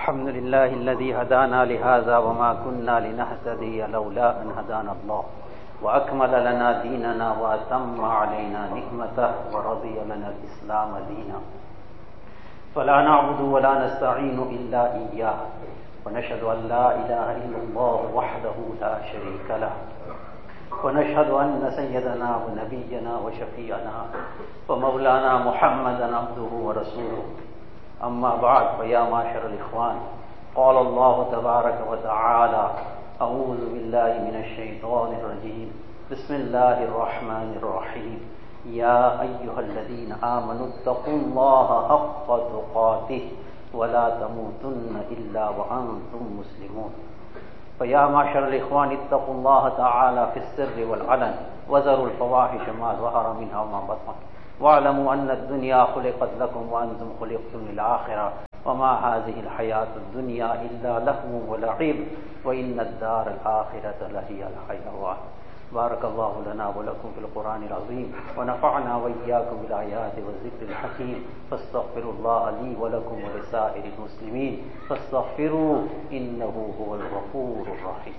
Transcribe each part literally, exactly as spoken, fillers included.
الحمد لله الذي هدانا لهذا وما كنا لنهتدي لولا أن هدانا الله وأكمل لنا ديننا وأتم علينا نعمته ورضي لنا الإسلام دينا فلا نعبد ولا نستعين إلا إياه ونشهد أن لا إله إلا الله وحده لا شريك له ونشهد أن سيدنا ونبينا وشفيعنا ومولانا محمدا عبده ورسوله أما بعد فيا معشر الإخوان قال الله تبارك وتعالى أعوذ بالله من الشيطان الرجيم بسم الله الرحمن الرحيم يا أيها الذين آمنوا اتقوا الله حق تقاته ولا تموتن إلا وأنتم مسلمون فيا معشر الإخوان اتقوا الله تعالى في السر والعلن وذروا الفواحش ما ظهر منها وما بطن واعلموا أن الدنيا خلقت لكم وأنتم خلقتم للآخرة وما هذه الحياة الدنيا إلا لهو ولعب وإن الدار الآخرة لهي الحيوان بارك الله لنا ولكم في القرآن العظيم ونفعنا وإياكم بالآيات والذكر الحكيم فاستغفروا الله لي ولكم ولسائر المسلمين فاستغفروه إنه هو الغفور الرحيم.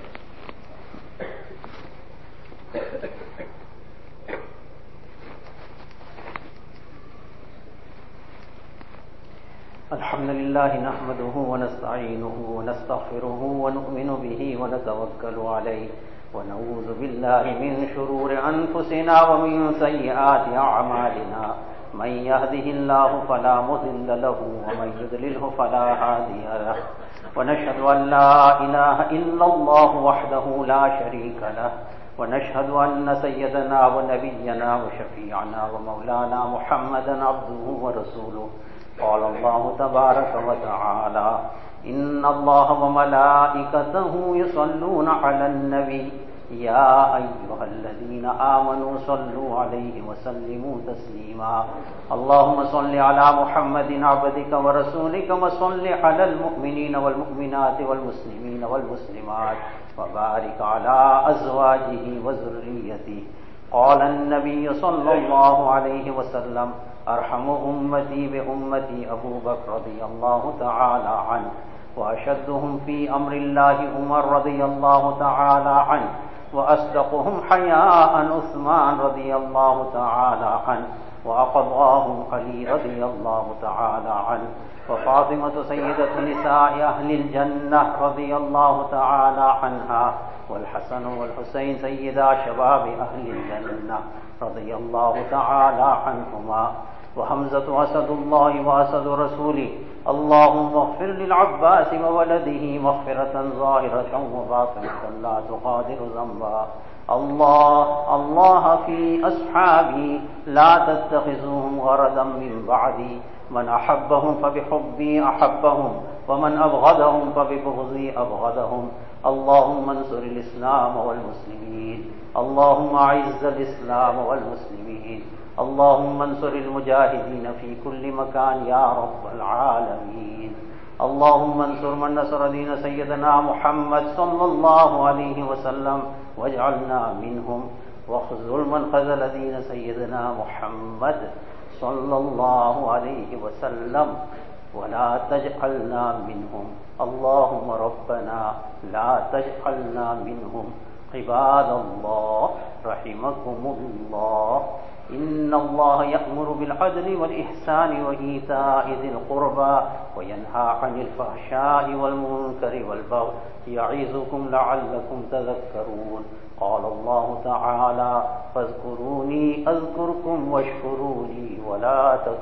الحمد لله نحمده ونستعينه ونستغفره ونؤمن به ونتوكل عليه ونعوذ بالله من شرور أنفسنا ومن سيئات أعمالنا من يهده الله فلا مضل له ومن يضلله فلا هادي له ونشهد أن لا إله إلا الله وحده لا شريك له ونشهد أن سيدنا ونبينا وشفيعنا ومولانا محمدا عبده ورسوله قال الله تبارك وتعالى إن الله وملائكته يصلون على النبي يا أيها الذين آمنوا صلوا عليه وسلموا تسليما اللهم صل على محمد عبدك ورسولك وصل على المؤمنين والمؤمنات والمسلمين والمسلمات وبارك على أزواجه وذريته قال النبي صلى الله عليه وسلم أرحم أمتي بأمتي أبو بكر رضي الله تعالى عنه وأشدهم في أمر الله عمر رضي الله تعالى عنه وأصدقهم حياء عثمان رضي الله تعالى عنه وأقضاهم علي رضي الله تعالى عنه وفاطمة سيدة نساء أهل الجنة رضي الله تعالى عنها والحسن والحسين سيدا شباب أهل الجنة رضي الله تعالى عنهما وحمزة أسد الله وأسد رسوله اللهم اغفر للعباس وولده مغفرة ظاهرة وباطنة لا تغادر ذنبا الله الله في أصحابي لا تتخذوهم غرضا من بعدي من أحبهم فبحبي أحبهم ومن أبغضهم فببغضي أبغضهم اللهم انصر الإسلام والمسلمين اللهم أعز الإسلام والمسلمين اللهم انصر المجاهدين في كل مكان يا رب العالمين اللهم انصر من نصر دين سيدنا محمد صلى الله عليه وسلم واجعلنا منهم واخذل من خذل دين سيدنا محمد صلى الله عليه وسلم ولا تجعلنا منهم اللهم ربنا لا تجعلنا منهم عباد الله رحمكم الله إن الله يأمر بالعدل والإحسان وإيتاء ذي القربى وينهى عن الفحشاء والمنكر والبغي يعظكم لعلكم تذكرون قال الله تعالى فاذكروني أذكركم واشكروا لي ولا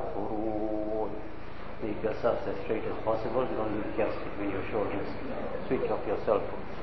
تكفرون. Make yourselves as straight as possible. Don't leave gaps between your shoulders. Switch off your cell phones.